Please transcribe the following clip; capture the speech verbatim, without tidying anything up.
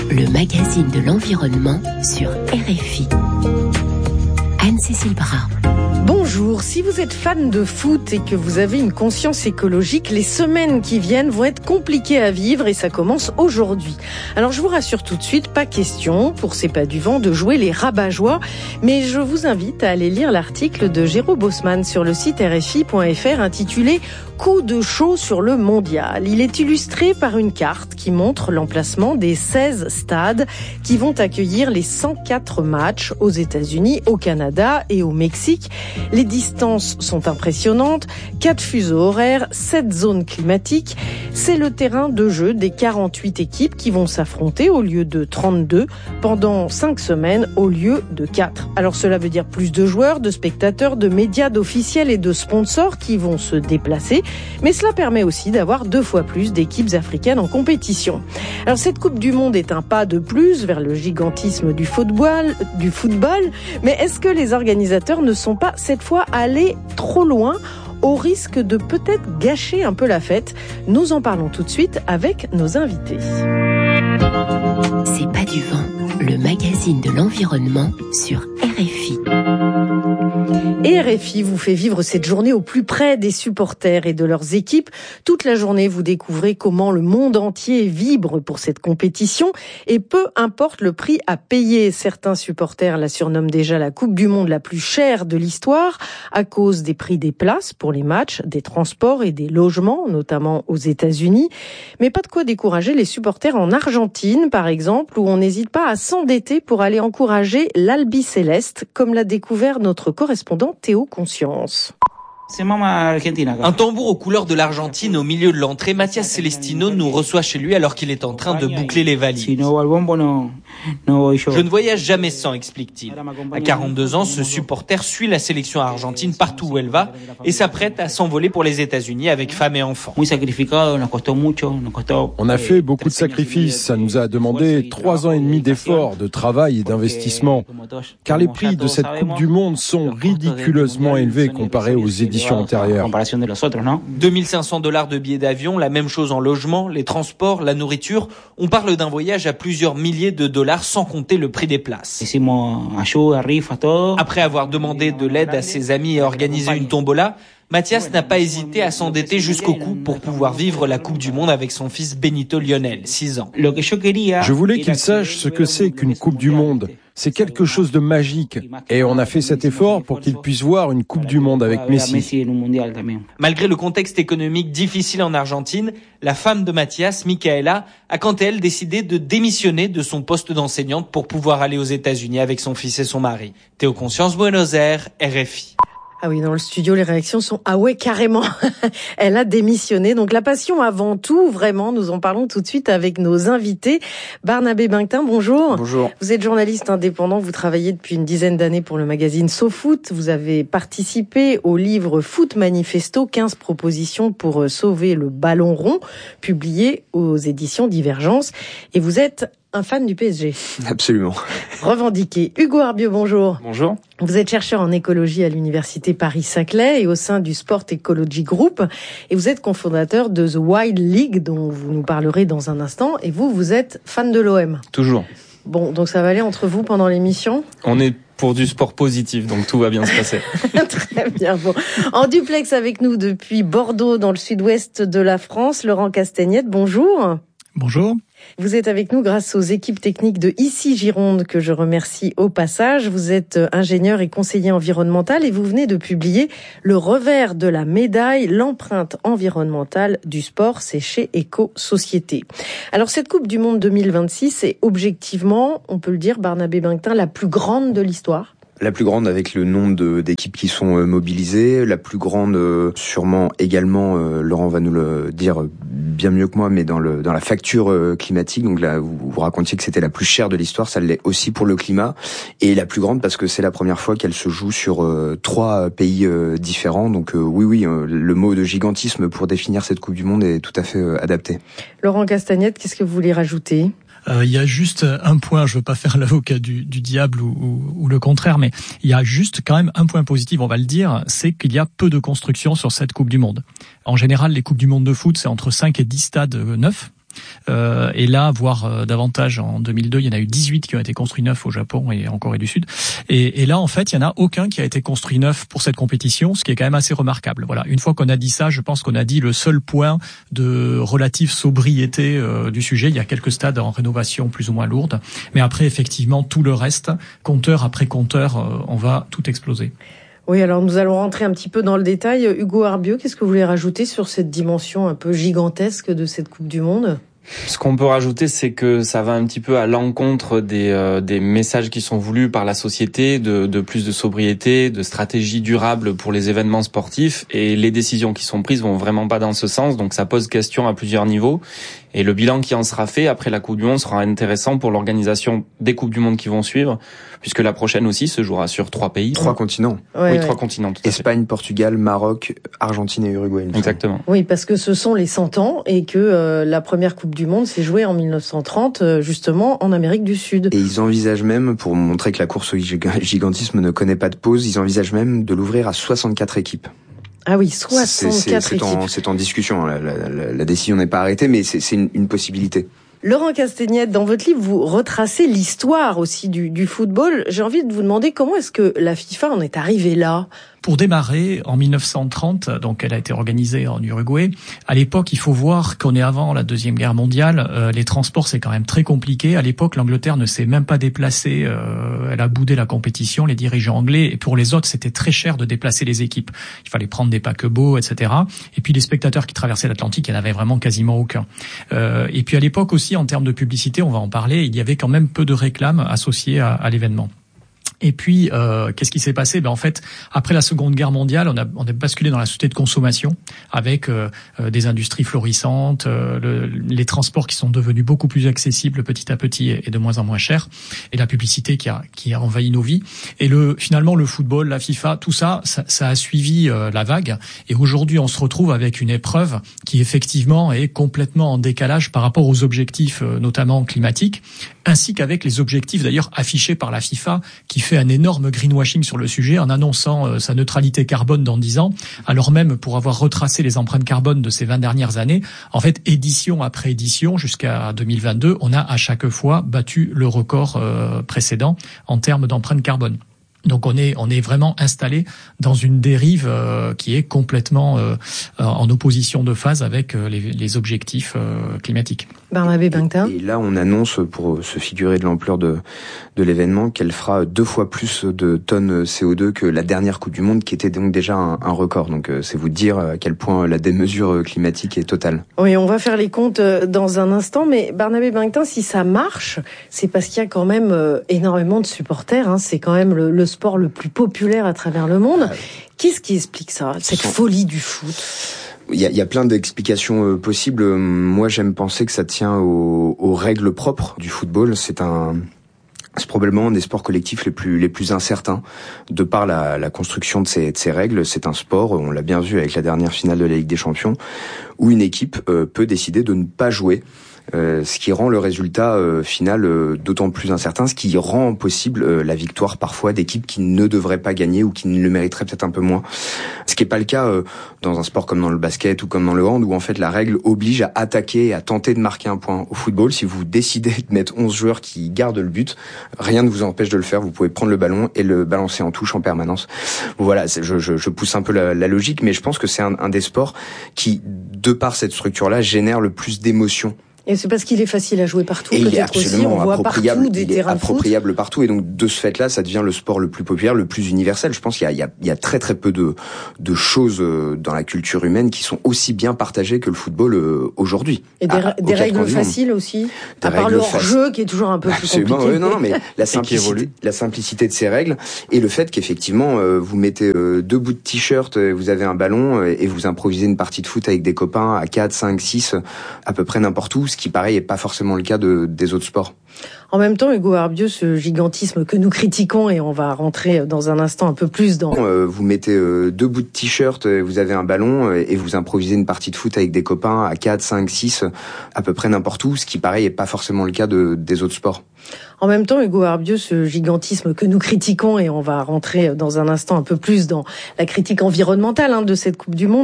le magazine de l'environnement sur R F I. Anne-Cécile Bras. Bonjour, si vous êtes fan de foot et que vous avez une conscience écologique, les semaines qui viennent vont être compliquées à vivre et ça commence aujourd'hui. Alors je vous rassure tout de suite, pas question pour C'est pas du vent de jouer les rabat-joie, mais je vous invite à aller lire l'article de Géraud Bosman sur le site R F I point F R intitulé « Coup de chaud sur le mondial ». Il est illustré par une carte qui montre l'emplacement des seize stades qui vont accueillir les cent quatre matchs aux États-Unis, au Canada et au Mexique. Les distances sont impressionnantes, quatre fuseaux horaires, sept zones climatiques. C'est le terrain de jeu des quarante-huit équipes qui vont s'affronter au lieu de trente-deux pendant cinq semaines au lieu de quatre. Alors cela veut dire plus de joueurs, de spectateurs, de médias, d'officiels et de sponsors qui vont se déplacer. Mais cela permet aussi d'avoir deux fois plus d'équipes africaines en compétition. Alors cette Coupe du Monde est un pas de plus vers le gigantisme du football, du football. Mais est-ce que les organisateurs ne sont pas cette fois allés trop loin au risque de peut-être gâcher un peu la fête? Nous en parlons tout de suite avec nos invités. C'est pas du vent, le magazine de l'environnement sur R F I. Et R F I vous fait vivre cette journée au plus près des supporters et de leurs équipes. Toute la journée, vous découvrez comment le monde entier vibre pour cette compétition. Et peu importe le prix à payer, certains supporters la surnomment déjà la Coupe du Monde la plus chère de l'histoire à cause des prix des places pour les matchs, des transports et des logements, notamment aux États-Unis. Mais pas de quoi décourager les supporters en Argentine, par exemple, où on n'hésite pas à s'endetter pour aller encourager l'Albicéleste, comme l'a découvert notre correspondant Théo Conscience. Un tambour aux couleurs de l'Argentine au milieu de l'entrée, Mathias Celestino nous reçoit chez lui alors qu'il est en train de boucler les valises. Je ne voyage jamais sans, explique-t-il. À quarante-deux ans, ce supporter suit la sélection argentine partout où elle va et s'apprête à s'envoler pour les États-Unis avec femme et enfants. On a fait beaucoup de sacrifices, ça nous a demandé trois ans et demi d'efforts, de travail et d'investissement. Car les prix de cette Coupe du Monde sont ridiculeusement élevés comparés aux éditions antérieures. deux mille cinq cents dollars de billets d'avion, la même chose en logement, les transports, la nourriture. On parle d'un voyage à plusieurs milliers de dollars sans compter le prix des places. Après avoir demandé de l'aide à ses amis et organisé une tombola, Mathias n'a pas hésité à s'endetter jusqu'au cou pour pouvoir vivre la Coupe du Monde avec son fils Benito Lionel, six ans. Je voulais qu'il sache ce que c'est qu'une Coupe du Monde. C'est quelque chose de magique. Et on a fait cet effort pour qu'il puisse voir une Coupe du Monde avec Messi. Malgré le contexte économique difficile en Argentine, la femme de Mathias, Micaela, a quant à elle décidé de démissionner de son poste d'enseignante pour pouvoir aller aux États-Unis avec son fils et son mari. Théo Conscience, Buenos Aires, R F I. Ah oui, dans le studio, les réactions sont « Ah ouais, carrément !» Elle a démissionné. Donc la passion avant tout, vraiment, nous en parlons tout de suite avec nos invités. Barnabé Binquetin, bonjour. Bonjour. Vous êtes journaliste indépendant, vous travaillez depuis une dizaine d'années pour le magazine SoFoot. Vous avez participé au livre Foot Manifesto, quinze propositions pour sauver le ballon rond, publié aux éditions Divergence. Et vous êtes un fan du P S G. Absolument. Revendiqué. Hugo Arbieu, bonjour. Bonjour. Vous êtes chercheur en écologie à l'université Paris-Saclay et au sein du Sport Ecology Group. Et vous êtes cofondateur de The Wild League, dont vous nous parlerez dans un instant. Et vous, vous êtes fan de l'O M. Toujours. Bon, donc ça va aller entre vous pendant l'émission ? On est pour du sport positif, donc tout va bien se passer. Très bien. Bon. En duplex avec nous depuis Bordeaux, dans le sud-ouest de la France, Laurent Castagnette, bonjour. Bonjour. Vous êtes avec nous grâce aux équipes techniques de Ici Gironde, que je remercie au passage. Vous êtes ingénieur et conseiller environnemental et vous venez de publier le revers de la médaille, l'empreinte environnementale du sport, c'est chez Éco-Société. Alors cette Coupe du Monde deux mille vingt-six est objectivement, on peut le dire, Barnabé Binquetin, la plus grande de l'histoire. La plus grande avec le nombre de, d'équipes qui sont euh, mobilisées, la plus grande euh, sûrement également, euh, Laurent va nous le dire bien mieux que moi, mais dans le dans la facture euh, climatique. Donc là, vous, vous racontiez que c'était la plus chère de l'histoire, ça l'est aussi pour le climat, et la plus grande parce que c'est la première fois qu'elle se joue sur euh, trois pays euh, différents. Donc euh, oui, oui, euh, le mot de gigantisme pour définir cette Coupe du Monde est tout à fait euh, adapté. Laurent Castagnette, qu'est-ce que vous voulez rajouter ? Euh, il y a juste un point, je veux pas faire l'avocat du, du diable ou, ou, ou le contraire, mais il y a juste quand même un point positif, on va le dire, c'est qu'il y a peu de construction sur cette Coupe du Monde. En général, les Coupes du Monde de foot, c'est entre cinq et dix stades neufs. Euh, et là, voire euh, davantage en deux mille deux, il y en a eu dix-huit qui ont été construits neufs au Japon et en Corée du Sud. Et, et là, en fait, il n'y en a aucun qui a été construit neuf pour cette compétition, ce qui est quand même assez remarquable. Voilà. Une fois qu'on a dit ça, je pense qu'on a dit le seul point de relative sobriété euh, du sujet. Il y a quelques stades en rénovation plus ou moins lourde. Mais après, effectivement, tout le reste, compteur après compteur, euh, on va tout exploser. Oui, alors nous allons rentrer un petit peu dans le détail. Hugo Arbieu, qu'est-ce que vous voulez rajouter sur cette dimension un peu gigantesque de cette Coupe du Monde ? Ce qu'on peut rajouter, c'est que ça va un petit peu à l'encontre des euh, des messages qui sont voulus par la société, de, de plus de sobriété, de stratégie durable pour les événements sportifs, et les décisions qui sont prises vont vraiment pas dans ce sens, donc ça pose question à plusieurs niveaux. Et le bilan qui en sera fait après la Coupe du Monde sera intéressant pour l'organisation des Coupes du Monde qui vont suivre, puisque la prochaine aussi se jouera sur trois pays. Trois continents. Ouais, oui, ouais. trois continents. Tout à Espagne, Portugal, Maroc, Argentine et Uruguay. Exactement. Oui, parce que ce sont les cent ans et que euh, la première Coupe du Monde s'est jouée en mille neuf cent trente, euh, justement en Amérique du Sud. Et ils envisagent même, pour montrer que la course au gigantisme ne connaît pas de pause, ils envisagent même de l'ouvrir à soixante-quatre équipes. Ah oui, soixante-quatre c'est, c'est, c'est équipes. En, c'est en discussion, la, la, la, la décision n'est pas arrêtée, mais c'est, c'est une, une possibilité. Laurent Castagnette, dans votre livre, vous retracez l'histoire aussi du, du football. J'ai envie de vous demander comment est-ce que la FIFA en est arrivée là ? Pour démarrer, en mille neuf cent trente, donc elle a été organisée en Uruguay. À l'époque, il faut voir qu'on est avant la Deuxième Guerre mondiale. Euh, les transports, c'est quand même très compliqué. À l'époque, l'Angleterre ne s'est même pas déplacée. Euh, elle a boudé la compétition, les dirigeants anglais. Et pour les autres, c'était très cher de déplacer les équipes. Il fallait prendre des paquebots, et cetera. Et puis les spectateurs qui traversaient l'Atlantique, il n'y en avait vraiment quasiment aucun. Euh, et puis à l'époque aussi, en termes de publicité, on va en parler, il y avait quand même peu de réclames associées à, à l'événement. Et puis, euh, qu'est-ce qui s'est passé ? Ben en fait, après la Seconde Guerre mondiale, on a on a basculé dans la société de consommation avec euh, euh, des industries florissantes, euh, le, les transports qui sont devenus beaucoup plus accessibles petit à petit et, et de moins en moins chers, et la publicité qui a qui a envahi nos vies. Et le finalement le football, la FIFA, tout ça, ça, ça a suivi euh, la vague. Et aujourd'hui, on se retrouve avec une épreuve qui effectivement est complètement en décalage par rapport aux objectifs, euh, notamment climatiques, ainsi qu'avec les objectifs d'ailleurs affichés par la FIFA, qui fait un énorme greenwashing sur le sujet en annonçant euh, sa neutralité carbone dans dix ans, alors même pour avoir retracé les empreintes carbone de ces vingt dernières années, en fait, édition après édition, jusqu'à deux mille vingt-deux, on a à chaque fois battu le record euh, précédent en termes d'empreintes carbone. Donc on est on est vraiment installé dans une dérive euh, qui est complètement euh, en opposition de phase avec euh, les, les objectifs euh, climatiques. Barnabé Bengta. Et, et là, on annonce, pour se figurer de l'ampleur de de l'événement, qu'elle fera deux fois plus de tonnes C O deux que la dernière Coupe du Monde, qui était donc déjà un, un record. Donc c'est vous dire à quel point la démesure climatique est totale. Oui, on va faire les comptes dans un instant, mais Barnabé Bengta, si ça marche, c'est parce qu'il y a quand même énormément de supporters. Hein. C'est quand même le, le sport le plus populaire à travers le monde. Qu'est-ce qui explique ça, cette folie du foot ? Il y a, il y a plein d'explications euh, possibles. Moi, j'aime penser que ça tient aux, aux règles propres du football. C'est un, c'est probablement un des sports collectifs les plus les plus incertains de par la, la construction de ces, de ces règles. C'est un sport, on l'a bien vu avec la dernière finale de la Ligue des Champions, où une équipe euh, peut décider de ne pas jouer. Euh, ce qui rend le résultat euh, final euh, d'autant plus incertain, ce qui rend possible euh, la victoire parfois d'équipes qui ne devraient pas gagner ou qui ne le mériteraient peut-être un peu moins. Ce qui n'est pas le cas euh, dans un sport comme dans le basket ou comme dans le hand, où en fait la règle oblige à attaquer et à tenter de marquer un point. Au football, si vous décidez de mettre onze joueurs qui gardent le but, rien ne vous empêche de le faire. Vous pouvez prendre le ballon et le balancer en touche en permanence. Voilà, je, je, je pousse un peu la, la logique, mais je pense que c'est un, un des sports qui, de par cette structure-là, génère le plus d'émotions. Et c'est parce qu'il est facile à jouer partout, et peut-être il est absolument aussi, on voit partout des il est terrains de foot. appropriable partout, et donc de ce fait-là, ça devient le sport le plus populaire, le plus universel. Je pense qu'il y a, il y a, il y a très très peu de, de choses dans la culture humaine qui sont aussi bien partagées que le football euh, aujourd'hui. Et des, à, des règles faciles aussi, des à part le hors-jeu qui est toujours un peu absolument, plus compliqué. Oui, non, non, mais la simplicité, la simplicité de ces règles et le fait qu'effectivement euh, vous mettez euh, deux bouts de t-shirt, euh, vous avez un ballon euh, et vous improvisez une partie de foot avec des copains à quatre, cinq, six, à peu près n'importe où, ce qui pareil est pas forcément le cas de, des autres sports. En même temps, Hugo Arbieu, ce gigantisme que nous critiquons, et on va rentrer dans un instant un peu plus dans... Euh, vous mettez euh, deux bouts de t-shirt, euh, vous avez un ballon euh, et vous improvisez une partie de foot avec des copains à quatre, cinq, six, à peu près n'importe où, ce qui pareil est pas forcément le cas de, des autres sports. En même temps, Hugo Arbieu, ce gigantisme que nous critiquons, et on va rentrer dans un instant un peu plus dans la critique environnementale hein, de cette Coupe du Monde,